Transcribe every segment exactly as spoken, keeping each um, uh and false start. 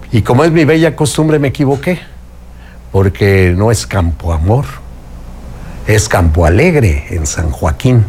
Y como es mi bella costumbre, me equivoqué, porque no es Campo Amor, es Campo Alegre en San Joaquín.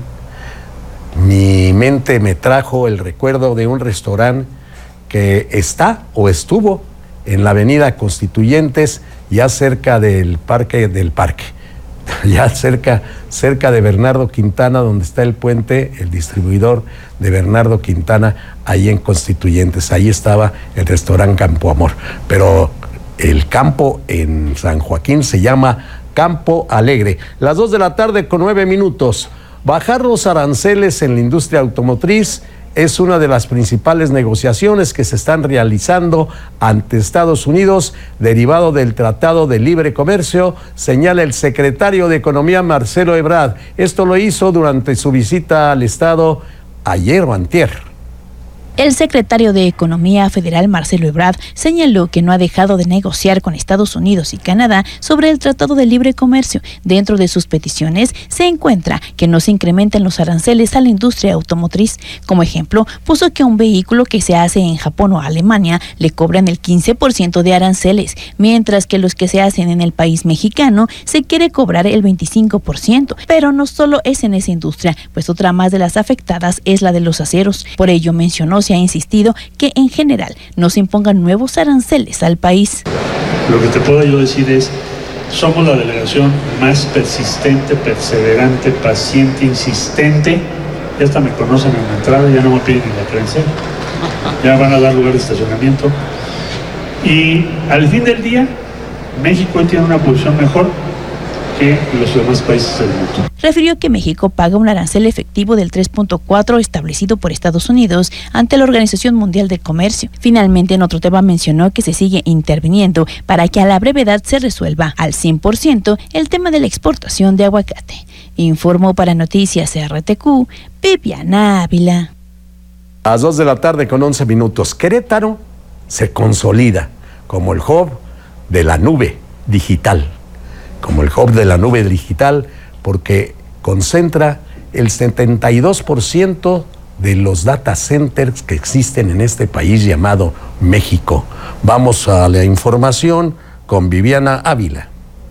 Mi mente me trajo el recuerdo de un restaurante que está o estuvo en la avenida Constituyentes, ya cerca del parque del parque, ya cerca, cerca de Bernardo Quintana, donde está el puente, el distribuidor de Bernardo Quintana, ahí en Constituyentes. Ahí estaba el restaurante Campo Amor. Pero el campo en San Joaquín se llama Campo Alegre. Las dos de la tarde con nueve minutos. Bajar los aranceles en la industria automotriz es una de las principales negociaciones que se están realizando ante Estados Unidos, derivado del Tratado de Libre Comercio, señala el secretario de Economía Marcelo Ebrard. Esto lo hizo durante su visita al Estado ayer o antier. El secretario de Economía Federal, Marcelo Ebrard, señaló que no ha dejado de negociar con Estados Unidos y Canadá sobre el Tratado de Libre Comercio. Dentro de sus peticiones se encuentra que no se incrementen los aranceles a la industria automotriz. Como ejemplo, puso que a un vehículo que se hace en Japón o Alemania le cobran el quince por ciento de aranceles, mientras que los que se hacen en el país mexicano se quiere cobrar el veinticinco por ciento. Pero no solo es en esa industria, pues otra más de las afectadas es la de los aceros. Por ello mencionó se ha insistido que en general no se impongan nuevos aranceles al país. Lo que te puedo yo decir es, somos la delegación más persistente, perseverante, paciente, insistente. Ya hasta me conocen en la entrada, ya no me piden ni la credencial. Ya van a dar lugar de estacionamiento. Y al fin del día, México hoy tiene una posición mejor que los demás países del mundo. Refirió que México paga un arancel efectivo del tres punto cuatro establecido por Estados Unidos ante la Organización Mundial de Comercio. Finalmente, en otro tema mencionó que se sigue interviniendo para que a la brevedad se resuelva al cien por ciento el tema de la exportación de aguacate. Informó para Noticias R T Q, Viviana Ávila. A las dos de la tarde con once minutos, Querétaro se consolida como el hub de la nube digital. como el hub de la nube digital, porque concentra el setenta y dos por ciento de los data centers que existen en este país llamado México. Vamos a la información con Viviana Ávila.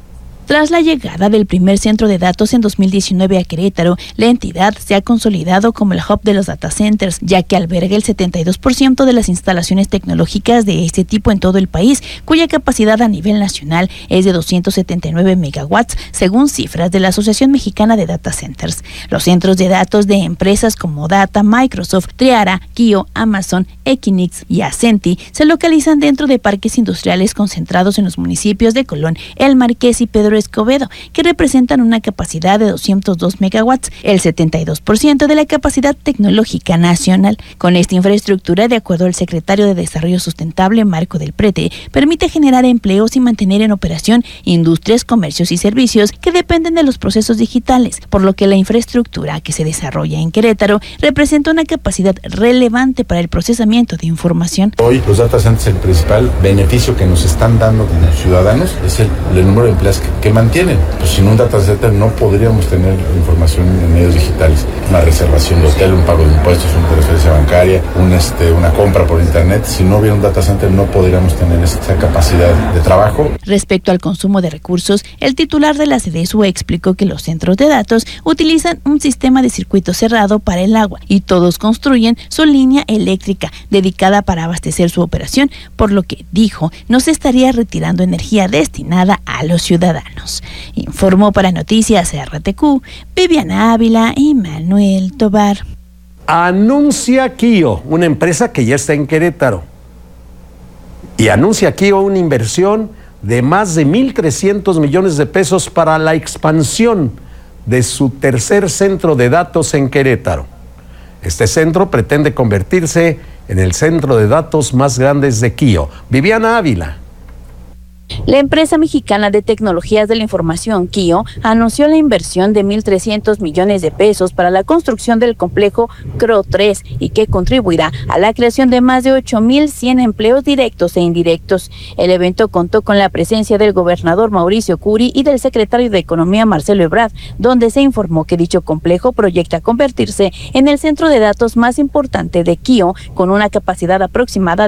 Tras la llegada del primer centro de datos en dos mil diecinueve a Querétaro, la entidad se ha consolidado como el hub de los data centers, ya que alberga el setenta y dos por ciento de las instalaciones tecnológicas de este tipo en todo el país, cuya capacidad a nivel nacional es de doscientos setenta y nueve megawatts, según cifras de la Asociación Mexicana de Data Centers. Los centros de datos de empresas como Data, Microsoft, Triara, Kio, Amazon, Equinix y Ascenty se localizan dentro de parques industriales concentrados en los municipios de Colón, El Marqués y Pedro Escobedo, que representan una capacidad de doscientos dos megawatts, el setenta y dos por ciento de la capacidad tecnológica nacional. Con esta infraestructura, de acuerdo al secretario de Desarrollo Sustentable, Marco del Prete, permite generar empleos y mantener en operación industrias, comercios y servicios que dependen de los procesos digitales, por lo que la infraestructura que se desarrolla en Querétaro representa una capacidad relevante para el procesamiento de información. Hoy los data centers, el principal beneficio que nos están dando como ciudadanos es el, el número de empleos que, que mantienen. Pues sin un data center no podríamos tener información en medios digitales, una reservación de hotel, un pago de impuestos, una transferencia bancaria, un, este, una compra por internet. Si no hubiera un data center no podríamos tener esa capacidad de trabajo. Respecto al consumo de recursos, el titular de la Sedesua explicó que los centros de datos utilizan un sistema de circuito cerrado para el agua y todos construyen su línea eléctrica dedicada para abastecer su operación, por lo que, dijo, no se estaría retirando energía destinada a los ciudadanos. Informó para Noticias R T Q, Viviana Ávila y Manuel Tobar. Anuncia Kio, una empresa que ya está en Querétaro. Y anuncia Kio una inversión de más de mil trescientos millones de pesos para la expansión de su tercer centro de datos en Querétaro. Este centro pretende convertirse en el centro de datos más grande de Kio. Viviana Ávila. La empresa mexicana de tecnologías de la información, Kio, anunció la inversión de mil trescientos millones de pesos para la construcción del complejo C R O tres y que contribuirá a la creación de más de ocho mil cien empleos directos e indirectos. El evento contó con la presencia del gobernador Mauricio Curi y del secretario de Economía Marcelo Ebrard, donde se informó que dicho complejo proyecta convertirse en el centro de datos más importante de Kio, con una capacidad aproximada